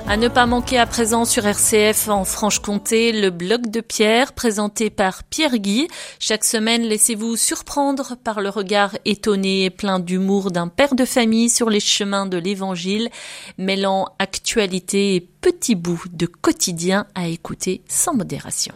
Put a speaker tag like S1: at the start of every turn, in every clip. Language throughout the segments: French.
S1: À ne pas manquer à présent sur RCF en Franche-Comté, le Bloc de Pierre, présenté par Pierre Guy. Chaque semaine, laissez-vous surprendre par le regard étonné et plein d'humour d'un père de famille sur les chemins de l'Évangile, mêlant actualité et petits bouts de quotidien à écouter sans modération.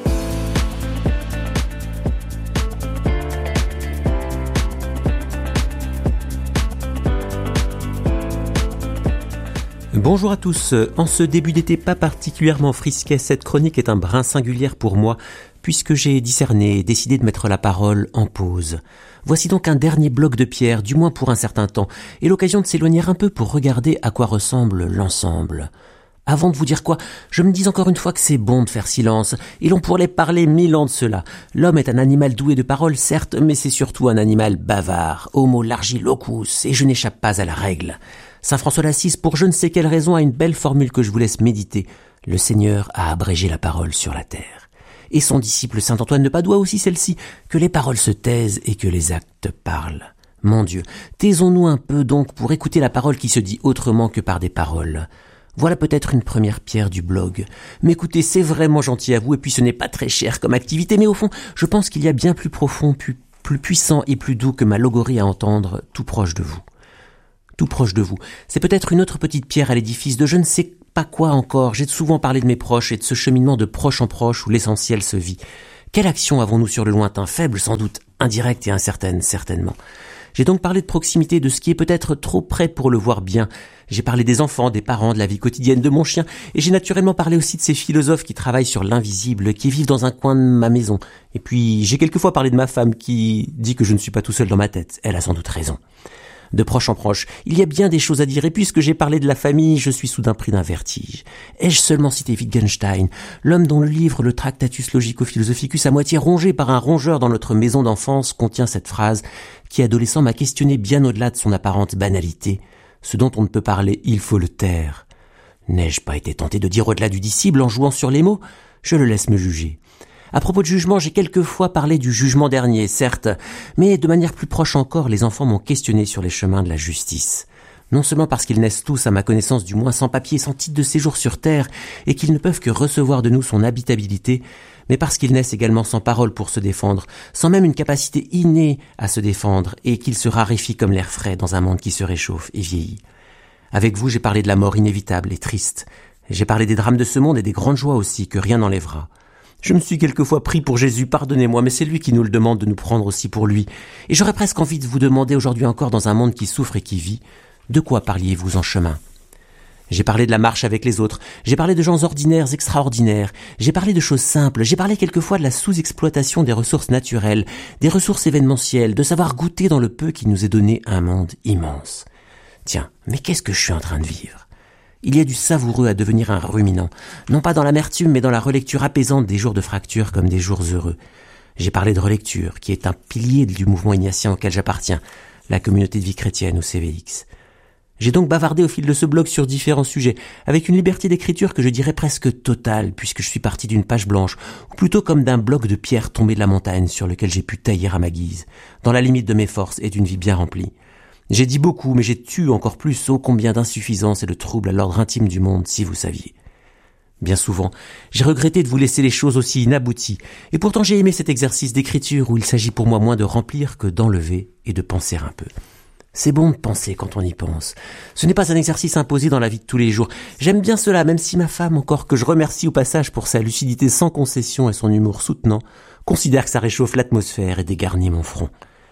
S2: Bonjour à tous. En ce début d'été pas particulièrement frisquet, cette chronique est un brin singulière pour moi, puisque j'ai discerné et décidé de mettre la parole en pause. Voici donc un dernier bloc de pierre, du moins pour un certain temps, et l'occasion de s'éloigner un peu pour regarder à quoi ressemble l'ensemble. Avant de vous dire quoi, je me dis encore une fois que c'est bon de faire silence, et l'on pourrait parler 1000 ans de cela. L'homme est un animal doué de parole, certes, mais c'est surtout un animal bavard, homo largi locus, et je n'échappe pas à la règle. Saint François d'Assise, pour je ne sais quelle raison, a une belle formule que je vous laisse méditer. Le Seigneur a abrégé la parole sur la terre. Et son disciple Saint Antoine de Padoue aussi celle-ci, que les paroles se taisent et que les actes parlent. Mon Dieu, taisons-nous un peu donc pour écouter la parole qui se dit autrement que par des paroles. Voilà peut-être une première pierre du blog. Mais écoutez, c'est vraiment gentil à vous, et puis ce n'est pas très cher comme activité, mais au fond, je pense qu'il y a bien plus profond, plus puissant et plus doux que ma logorie à entendre, tout proche de vous. Tout proche de vous. C'est peut-être une autre petite pierre à l'édifice de je ne sais pas quoi encore. J'ai souvent parlé de mes proches et de ce cheminement de proche en proche où l'essentiel se vit. Quelle action avons-nous sur le lointain? Faible sans doute, indirecte et incertaine certainement. J'ai donc parlé de proximité, de ce qui est peut-être trop près pour le voir bien. J'ai parlé des enfants, des parents, de la vie quotidienne de mon chien, et j'ai naturellement parlé aussi de ces philosophes qui travaillent sur l'invisible, qui vivent dans un coin de ma maison. Et puis j'ai quelquefois parlé de ma femme qui dit que je ne suis pas tout seul dans ma tête. Elle a sans doute raison. De proche en proche, il y a bien des choses à dire, et puisque j'ai parlé de la famille, je suis soudain pris d'un vertige. Ai-je seulement cité Wittgenstein, l'homme dont le livre, le Tractatus Logico-Philosophicus, à moitié rongé par un rongeur dans notre maison d'enfance, contient cette phrase qui, adolescent, m'a questionné bien au-delà de son apparente banalité. Ce dont on ne peut parler, il faut le taire. N'ai-je pas été tenté de dire au-delà du disciple en jouant sur les mots? Je le laisse me juger. À propos de jugement, j'ai quelquefois parlé du jugement dernier, certes, mais de manière plus proche encore, les enfants m'ont questionné sur les chemins de la justice. Non seulement parce qu'ils naissent tous, à ma connaissance du moins, sans papier, sans titre de séjour sur terre, et qu'ils ne peuvent que recevoir de nous son habitabilité, mais parce qu'ils naissent également sans parole pour se défendre, sans même une capacité innée à se défendre, et qu'ils se raréfient comme l'air frais dans un monde qui se réchauffe et vieillit. Avec vous, j'ai parlé de la mort inévitable et triste. J'ai parlé des drames de ce monde et des grandes joies aussi, que rien n'enlèvera. Je me suis quelquefois pris pour Jésus, pardonnez-moi, mais c'est lui qui nous le demande de nous prendre aussi pour lui. Et j'aurais presque envie de vous demander aujourd'hui encore, dans un monde qui souffre et qui vit, de quoi parliez-vous en chemin? J'ai parlé de la marche avec les autres, j'ai parlé de gens ordinaires, extraordinaires, j'ai parlé de choses simples, j'ai parlé quelquefois de la sous-exploitation des ressources naturelles, des ressources événementielles, de savoir goûter dans le peu qui nous est donné un monde immense. Tiens, mais qu'est-ce que je suis en train de vivre? Il y a du savoureux à devenir un ruminant, non pas dans l'amertume, mais dans la relecture apaisante des jours de fracture comme des jours heureux. J'ai parlé de relecture, qui est un pilier du mouvement ignatien auquel j'appartiens, la communauté de vie chrétienne ou CVX. J'ai donc bavardé au fil de ce blog sur différents sujets, avec une liberté d'écriture que je dirais presque totale, puisque je suis parti d'une page blanche, ou plutôt comme d'un bloc de pierre tombé de la montagne sur lequel j'ai pu tailler à ma guise, dans la limite de mes forces et d'une vie bien remplie. J'ai dit beaucoup, mais j'ai tué encore plus, ô combien d'insuffisances et de troubles à l'ordre intime du monde, si vous saviez. Bien souvent, j'ai regretté de vous laisser les choses aussi inabouties, et pourtant j'ai aimé cet exercice d'écriture où il s'agit pour moi moins de remplir que d'enlever et de penser un peu. C'est bon de penser quand on y pense. Ce n'est pas un exercice imposé dans la vie de tous les jours. J'aime bien cela, même si ma femme, encore que je remercie au passage pour sa lucidité sans concession et son humour soutenant, considère que ça réchauffe l'atmosphère et dégarnit mon front.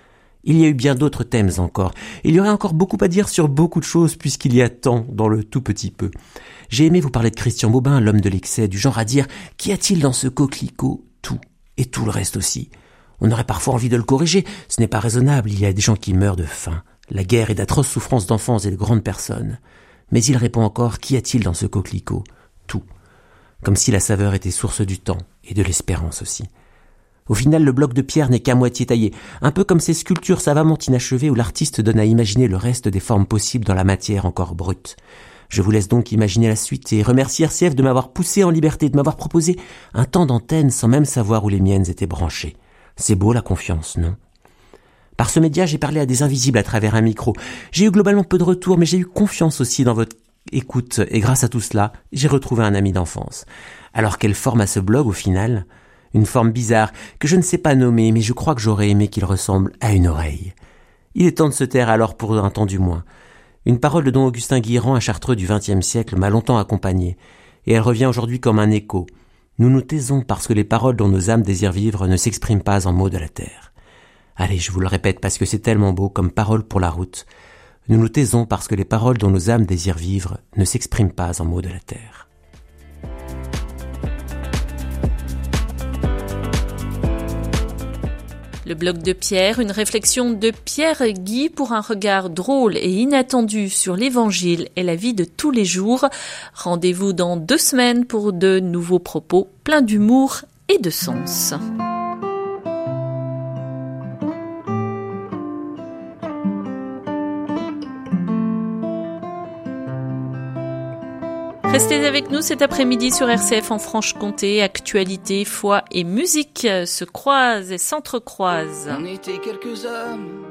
S2: Il y a eu bien d'autres thèmes encore. Il y aurait encore beaucoup à dire sur beaucoup de choses puisqu'il y a tant dans le tout petit peu. J'ai aimé vous parler de Christian Bobin, l'homme de l'excès, du genre à dire « Qu'y a-t-il dans ce coquelicot ?» Tout, et tout le reste aussi. On aurait parfois envie de le corriger. Ce n'est pas raisonnable, il y a des gens qui meurent de faim. La guerre et d'atroces souffrances d'enfants et de grandes personnes. Mais il répond encore « Qu'y a-t-il dans ce coquelicot ?» Tout. Comme si la saveur était source du temps et de l'espérance aussi. Au final, le bloc de pierre n'est qu'à moitié taillé, un peu comme ces sculptures savamment inachevées où l'artiste donne à imaginer le reste des formes possibles dans la matière encore brute. Je vous laisse donc imaginer la suite et remercier RCF de m'avoir poussé en liberté, de m'avoir proposé un temps d'antenne sans même savoir où les miennes étaient branchées. C'est beau la confiance, non? Par ce média, j'ai parlé à des invisibles à travers un micro. J'ai eu globalement peu de retours, mais j'ai eu confiance aussi dans votre Écoute, et grâce à tout cela, j'ai retrouvé un ami d'enfance. Alors quelle forme a ce blog au final ? Une forme bizarre que je ne sais pas nommer, mais je crois que j'aurais aimé qu'il ressemble à une oreille. Il est temps de se taire alors pour un temps du moins. Une parole de don Augustin Guirand, un chartreux du XXe siècle, m'a longtemps accompagné, et elle revient aujourd'hui comme un écho. Nous nous taisons parce que les paroles dont nos âmes désirent vivre ne s'expriment pas en mots de la terre. Allez, je vous le répète parce que c'est tellement beau comme parole pour la route. Nous nous taisons parce que les paroles dont nos âmes désirent vivre ne s'expriment pas en mots de la terre.
S1: Le bloc de Pierre, une réflexion de Pierre Guy pour un regard drôle et inattendu sur l'Évangile et la vie de tous les jours. Rendez-vous dans 2 semaines pour de nouveaux propos pleins d'humour et de sens. Restez avec nous cet après-midi sur RCF en Franche-Comté. Actualité, foi et musique se croisent et s'entrecroisent.
S3: On était quelques hommes